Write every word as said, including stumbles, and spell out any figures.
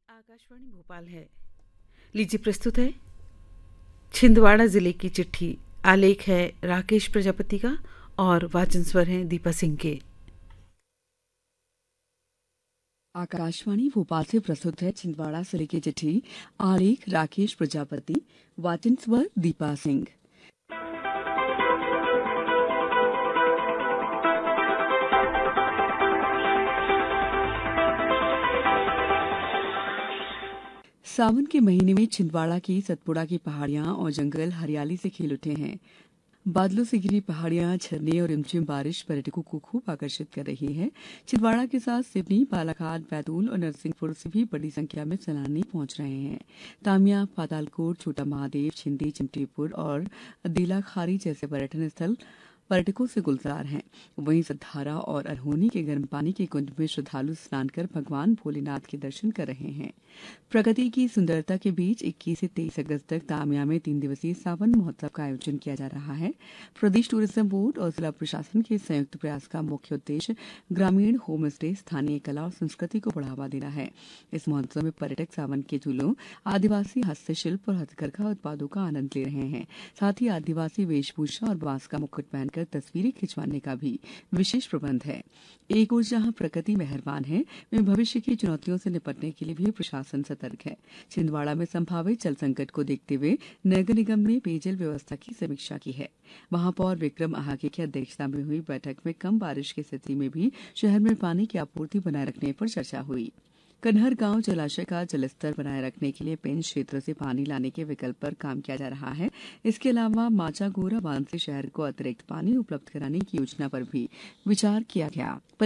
आकाशवाणी भोपाल है। लीजिए प्रस्तुत है छिंदवाड़ा जिले की चिट्ठी। आलेख है राकेश प्रजापति का और वाचन स्वर हैं दीपा सिंह के। आकाशवाणी भोपाल से प्रस्तुत है छिंदवाड़ा जिले की चिट्ठी। आलेख राकेश प्रजापति, वाचन स्वर दीपा सिंह। सावन के महीने में छिंदवाड़ा की सतपुड़ा की पहाड़ियां और जंगल हरियाली से खिल उठे हैं। बादलों से घिरी पहाड़ियां, झरने और रिमझिम बारिश पर्यटकों को खूब आकर्षित कर रही है। छिंदवाड़ा के साथ सिवनी, बालाघाट, बैतूल और नरसिंहपुर से भी बड़ी संख्या में सैलानी पहुंच रहे हैं। तामिया, पातालकोट, छोटा महादेव, छिंदी, चिमटीपुर और दिलाखारी जैसे पर्यटन स्थल पर्यटकों से गुलजार हैं। वहीं सतधारा और अरहोनी के गर्म पानी के कुंड में श्रद्धालु स्नान कर भगवान भोलेनाथ के दर्शन कर रहे हैं। प्रकृति की सुंदरता के बीच इक्कीस से तेईस अगस्त तक तामिया में तीन दिवसीय सावन महोत्सव का आयोजन किया जा रहा है। प्रदेश टूरिज्म बोर्ड और जिला प्रशासन के संयुक्त प्रयास का मुख्य उद्देश्य ग्रामीण होम स्टे, स्थानीय कला और संस्कृति को बढ़ावा देना है। इस महोत्सव में पर्यटक सावन के झूलों, आदिवासी हस्तशिल्प और हथकरघा उत्पादों का आनंद ले रहे हैं। साथ ही आदिवासी वेशभूषा और बांस का मुकुट पहनकर तस्वीरें खिंचवाने का भी विशेष प्रबंध है। एक ओर जहां प्रकृति मेहरबान है, वहीं भविष्य की चुनौतियों से निपटने के लिए भी प्रशासन सतर्क है। छिंदवाड़ा में संभावित जल संकट को देखते हुए नगर निगम ने पेयजल व्यवस्था की समीक्षा की है। महापौर विक्रम आहागे की अध्यक्षता में हुई बैठक में कम बारिश की स्थिति में भी शहर में पानी की आपूर्ति बनाए रखने पर चर्चा हुई। कन्हर गांव जलाशय का जलस्तर बनाए रखने के लिए पेंच क्षेत्र से पानी लाने के विकल्प पर काम किया जा रहा है। इसके अलावा माचा गोरा बांध से शहर को अतिरिक्त पानी उपलब्ध कराने की योजना पर भी विचार किया गया।